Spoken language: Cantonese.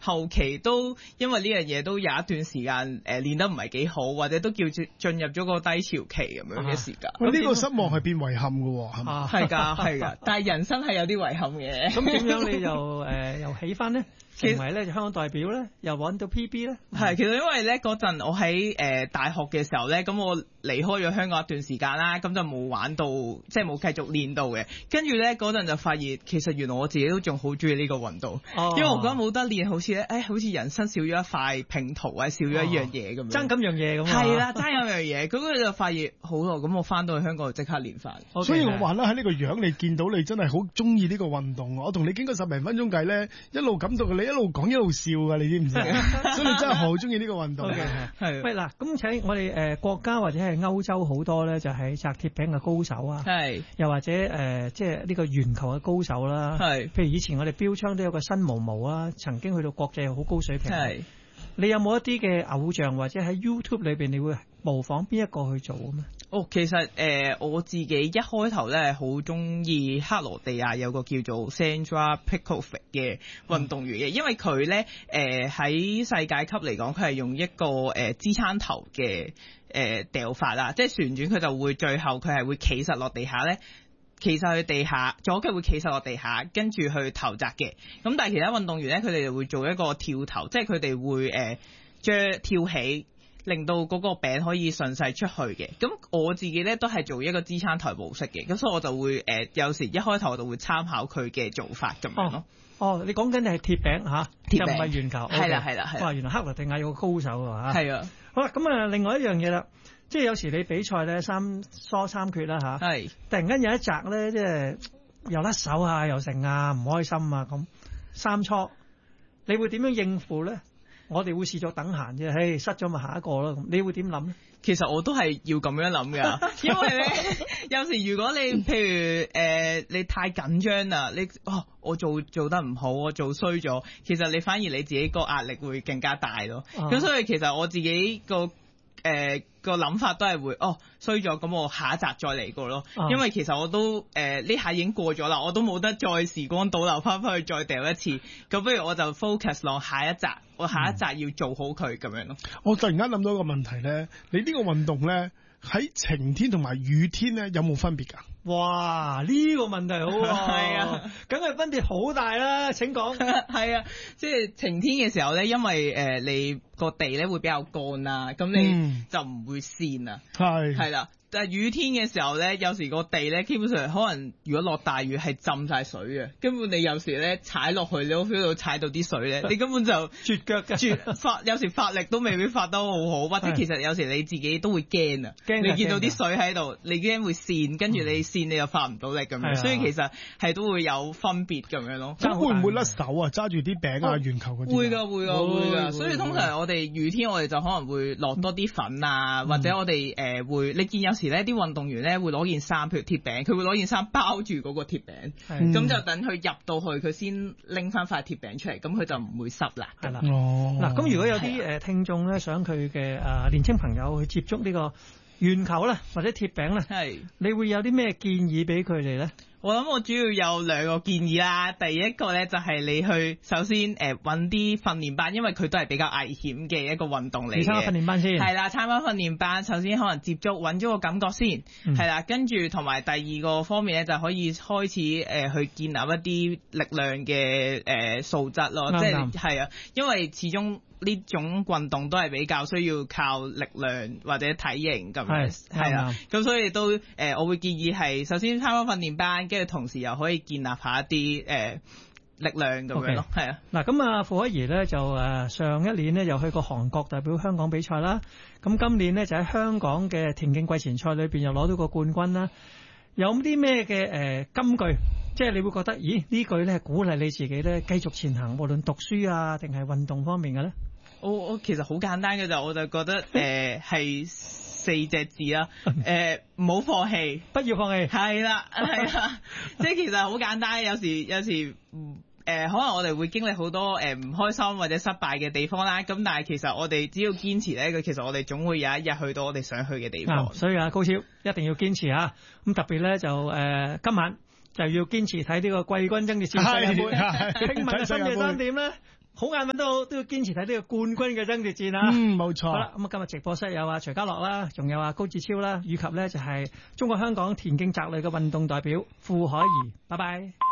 後期都因為呢樣嘢都有一段時間練得唔係幾好，或者都叫進入咗個低潮期咁樣嘅時間。 呢個失望係變遺憾㗎喎，係嘛？ 係㗎係㗎，但係人生係有啲遺憾嘅。 咁點樣你又起翻呢？成為咧香港代表咧，又揾到 PB 咧。 係，其實因為咧嗰陣我喺大學嘅時候咧，咁我離開咗香港一段時間啦，咁就冇玩到，即係冇繼續練到嘅。跟住咧嗰陣就發現，其實原來我自己都仲好中意呢個運動，因為我覺得冇得練，好似咧，好似人生少咗一塊拼圖啊，少咗一樣嘢咁樣。 爭咁樣嘢咁啊。 係啦，爭咁樣嘢，咁就發現好咯，咁我翻到去香港就即刻練翻。 所以我話啦，喺呢個樣你見到你真係好中意呢個運動。我同你經過10零分鐘計咧，一路感到你一路講一路笑㗎，你知唔知？所以你真係好中意呢個運動。 係。喂嗱，咁請我哋國家或者係歐洲好多咧，就係擲鐵餅嘅高手啊。係。又或者即係呢個鉛球嘅高手啦。係。譬如以前我哋標槍都有個新毛毛啊，曾經去到國際好高水平。係。你有冇一啲嘅偶像或者喺 YouTube 裏邊，你會模仿邊一個去做啊？咩？ 其實我自己一開頭咧好中意克羅地亞有個叫做 Sandra Pekovic 嘅運動員嘅，因為佢咧喺世界級嚟講，佢係用一個支撐頭嘅掉法啦，即係旋轉佢就會最後佢係會企實落地下咧。企實去地下，左腳會企實落地下，跟住去投擲嘅。咁但係其他運動員咧，佢哋就會做一個跳投，即係佢哋會將跳起，令到嗰個餅可以順勢出去嘅。咁我自己咧都係做一個支撐台模式嘅，咁所以我就會有時一開頭我就會參考佢嘅做法咁樣咯。 你講緊係鐵餅嚇，就唔係鉛球。 係啦係啦係。 哇，原來克羅地亞有個高手啊嚇。係啊。好啦，咁啊，另外一樣嘢啦。即係有時你比賽咧三決啦嚇，係突然間有一擲咧，即係又甩手啊，又成啊，唔開心啊咁三初，你會點樣應付咧？我哋會視作等閒啫，失咗咪下一個咯。你會點諗咧？ 其實我都係要咁樣諗㗎，因為咧有時如果你譬如你太緊張啦，我做得唔好，我做衰咗，其實你反而你自己個壓力會更加大咯。咁所以其實我自己個諗法都係會衰咗，咁我下一集再嚟過咯。因為其實我都呢下已經過咗啦，我都冇得再時光倒流翻去再掉一次。咁不如我就 focus 落下一集，我下一集要做好佢咁樣咯。我突然間諗到一個問題咧，你呢個運動咧喺晴天同埋雨天咧有冇分別㗎？ 哇！呢個問題好啊，係啊，梗係分別好大啦。請講。 係啊，即係晴天嘅時候咧，因為你個地咧會比較乾啦，咁你就唔會跣啊。係啦。但係雨天嘅時候咧，有時個地咧基本上可能如果落大雨係浸晒水嘅，根本你有時咧踩落去，你都 feel 到踩到啲水咧，你根本就絕腳嘅， 有時發力都未必發得好好，或者其實有時你自己都會驚啊，你見到啲水喺度，你驚會跣，跟住你跣你又發唔到力咁樣，所以其實係都會有分別咁樣咯。 咁會唔會甩手啊？揸住啲餅啊、圓球嗰啲？會㗎，所以通常我哋雨天我哋就可能會落多啲粉啊，或者我哋會，你見有時咧啲運動員咧會攞件衫，譬如鐵餅，佢會攞件衫包住嗰個鐵餅，咁就等佢入到去，佢先拎翻塊鐵餅出嚟，咁佢就唔會濕啦。係啦。 嗱，咁如果有啲聽眾咧想佢嘅年青朋友去接觸呢個圓球咧，或者鐵餅咧，你會有啲咩建議俾佢哋咧？ 我諗我主要有2個建議啦。第一個咧就係你去首先揾啲訓練班，因為佢都係比較危險嘅一個運動嚟嘅。 參加訓練班先。係啦，參加訓練班，首先可能接觸揾咗個感覺先，係啦，跟住同埋第二個方面咧就可以開始去建立一啲力量嘅素質咯，即係啊，因為始終呢種運動都係比較需要靠力量或者體型咁樣，係啦，咁所以都我會建議係首先參加訓練班，跟住同時又可以建立下一啲力量咁樣咯，係啊。 嗱，咁啊，傅可怡咧就上一年咧又去過韓國代表香港比賽啦，咁今年咧就喺香港嘅田徑季前賽裏邊又攞到個冠軍啦。有啲咩嘅金句，即係你會覺得，咦呢句咧係鼓勵你自己咧繼續前行，無論讀書啊定係運動方面嘅咧？ 我其實好簡單嘅，我就覺得係4隻字啦，唔好放棄， 不要放棄。 係啦，即係其實好簡單。有時可能我哋會經歷好多唔開心或者失敗嘅地方啦，咁但係其實我哋只要堅持咧，其實我哋總會有一日去到我哋想去嘅地方。 所以高超一定要堅持啊！咁特別咧就今晚就要堅持睇呢個季軍爭奪戰世界盃，聽晚嘅深夜3點咧。 好眼瞓都要堅持睇呢個冠軍嘅爭奪戰啦。 冇錯。 好啦，咁啊今日直播室有徐家樂啦，仲有高志超啦，以及咧就係中國香港田徑擲壘嘅運動代表傅海怡。拜拜。